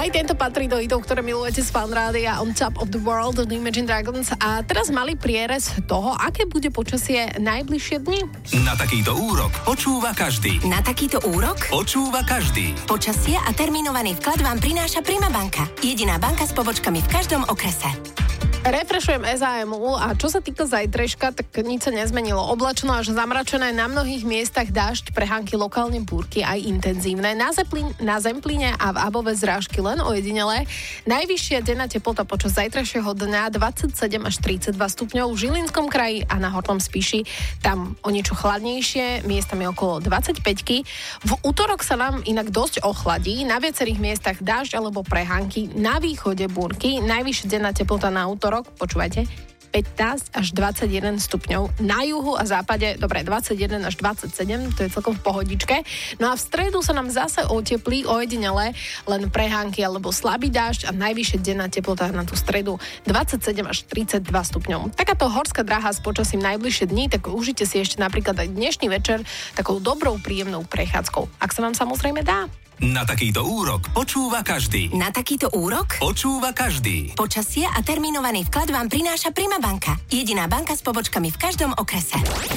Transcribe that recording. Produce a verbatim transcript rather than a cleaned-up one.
Aj tento patrí do hitov, ktoré milujete z Fanrádia, On Top of the World od Imagine Dragons. A teraz malý prierez toho, aké bude počasie najbližšie dni. Na takýto úrok počúva každý. Na takýto úrok Počúva každý. počasie a termínovaný vklad vám prináša Prima banka. Jediná banka s pobočkami v každom okrese. Refrešujem es á em u a čo sa týka zajtrajška, tak nič sa nezmenilo. Oblačno až zamračené, na mnohých miestach dážď, prehánky, lokálne búrky aj intenzívne. Na, Zeplín, na Zemplíne a v Above zrážky len ojedinelé. Najvyššia denná teplota počas zajtrajšieho dňa dvadsaťsedem až tridsaťdva stupňov. V Žilinskom kraji a na Hornom Spíši tam o niečo chladnejšie, miestami okolo dvadsaťpäťky. V útorok sa nám inak dosť ochladí. Na viacerých miestach dážď alebo prehánky, na východe búrky. Najvyššia denná teplota na útorok, počúvajte, pätnásť až dvadsaťjeden stupňov. Na juhu a západe, dobre, dvadsaťjeden až dvadsaťsedem, to je celkom v pohodičke. No a v stredu sa nám zase oteplí ojedinele, len prehánky alebo slabý dážď a najvyššia denná teplota na tú stredu dvadsaťsedem až tridsaťdva stupňov. Takáto horská dráha s počasím najbližšie dní, tak užite si ešte napríklad aj dnešný večer takou dobrou, príjemnou prechádzkou. Ak sa vám samozrejme dá. Na takýto úrok počúva každý. Na takýto úrok Počúva každý. počasie a termínovaný vklad vám prináša Prima banka. Jediná banka s pobočkami v každom okrese.